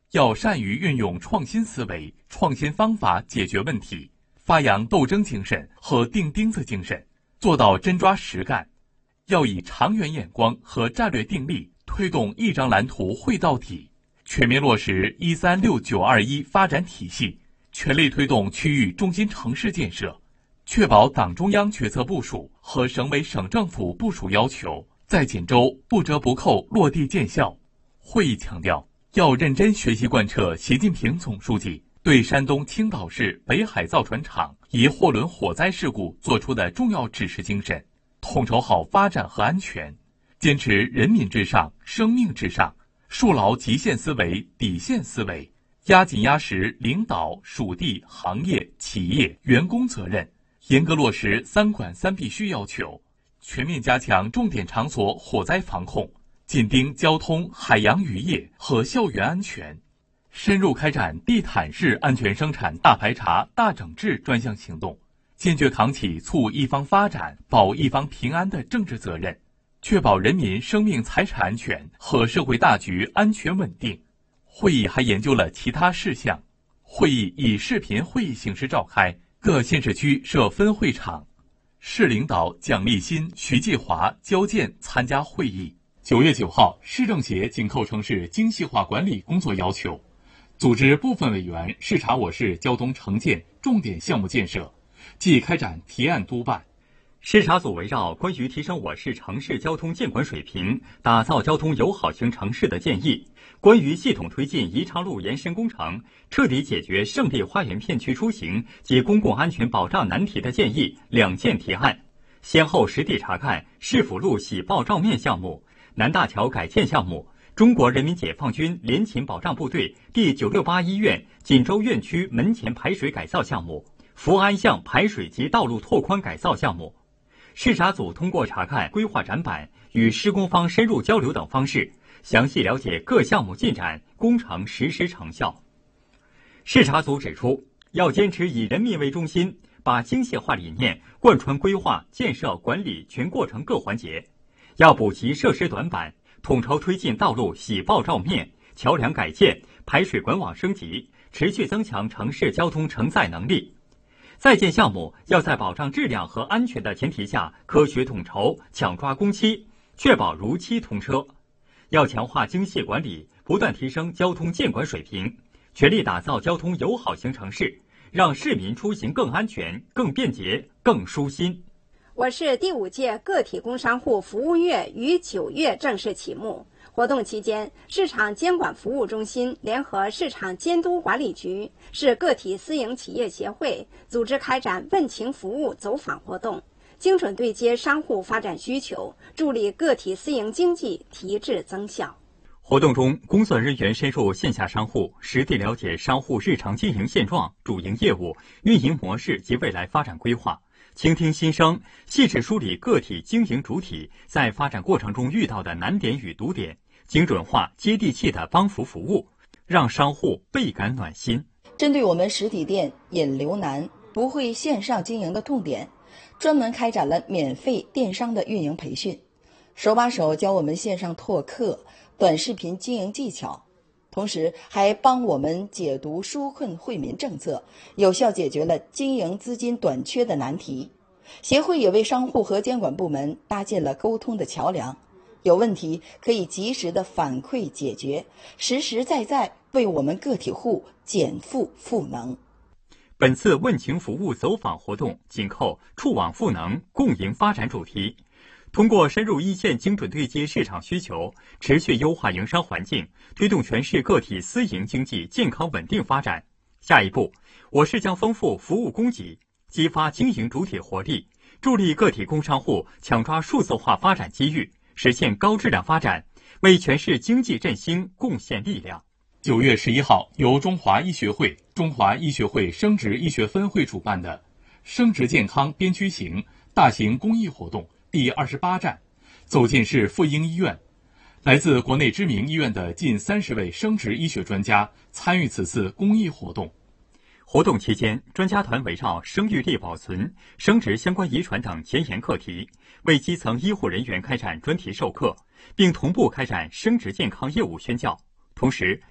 要善于运用创新思维、创新方法解决问题，发扬斗争精神和钉钉子精神，做到真抓实干。要以长远眼光和战略定力，推动一张蓝图绘到底，全面落实136-921发展体系，全力推动区域中心城市建设，确保党中央决策部署和省委省政府部署要求在锦州不折不扣落地见效。会议强调，要认真学习贯彻习近平总书记对山东青岛市北海造船厂一货轮火灾事故作出的重要指示精神，统筹好发展和安全，坚持人民至上、生命至上，树牢极限思维、底线思维，压紧压实领导、属地、行业、企业、员工责任，严格落实3管3必须要求，全面加强重点场所火灾防控，紧盯交通、海洋渔业和校园安全，深入开展地毯式安全生产大排查、大整治专项行动，坚决扛起促一方发展、保一方平安的政治责任，确保人民生命财产安全和社会大局安全稳定。会议还研究了其他事项。会议以视频会议形式召开，各县市区设分会场。市领导蒋立新、徐继华、焦健参加会议。9月9号，市政协紧扣城市精细化管理工作要求，组织部分委员视察我市交通城建重点项目建设，即开展提案督办。 视察组围绕关于提升我市城市交通建管水平、打造交通友好型城市的建议，关于系统推进宜昌路延伸工程、彻底解决胜利花园片区出行及公共安全保障难题的建议2件提案，先后实地查看市府路喜报照面项目、南大桥改建项目、中国人民解放军联勤保障部队第968医院锦州院区门前排水改造项目、福安巷排水及道路拓宽改造项目。视察组通过查看规划展板与施工方深入交流等方式，详细了解各项目进展、工程实施成效。视察组指出，要坚持以人民为中心，把精细化理念贯穿规划、建设、管理全过程各环节，要补齐设施短板，统筹推进道路喜报照面、桥梁改建、排水管网升级，持续增强城市交通承载能力。在建项目要在保障质量和安全的前提下，科学统筹，抢抓工期，确保如期通车。要强化精细管理，不断提升交通建管水平，全力打造交通友好型城市，让市民出行更安全、更便捷、更舒心。 我市第5届个体工商户服务月于9月正式启幕。活动期间，市场监管服务中心联合市场监督管理局、市个体私营企业协会组织开展问情服务走访活动，精准对接商户发展需求，助力个体私营经济提质增效。 活动中，工作人员深入线下商户，实地了解商户日常经营现状、主营业务、运营模式及未来发展规划，倾听心声，细致梳理个体经营主体在发展过程中遇到的难点与堵点，精准化、接地气的帮扶服务，让商户倍感暖心。 针对我们实体店引流难、不会线上经营的痛点，专门开展了免费电商的运营培训，手把手教我们线上拓客、短视频经营技巧，同时还帮我们解读纾困惠民政策，有效解决了经营资金短缺的难题。协会也为商户和监管部门搭建了沟通的桥梁，有问题可以及时的反馈解决，实实在在为我们个体户减负赋能。 本次问情服务走访活动紧扣触网赋能、共赢发展主题，通过深入一线精准对接市场需求，持续优化营商环境，推动全市个体私营经济健康稳定发展。下一步，我市将丰富服务供给，激发经营主体活力，助力个体工商户抢抓数字化发展机遇，实现高质量发展，为全市经济振兴贡献力量。 9月11号，由中华医学会、中华医学会生殖医学分会主办的生殖健康边区行大型公益活动第28站，走进市妇婴医院，来自国内知名医院的近30位生殖医学专家参与此次公益活动。 活动期间，专家团围绕生育力保存、生殖相关遗传等前沿课题，为基层医护人员开展专题授课，并同步开展生殖健康业务宣教。同时，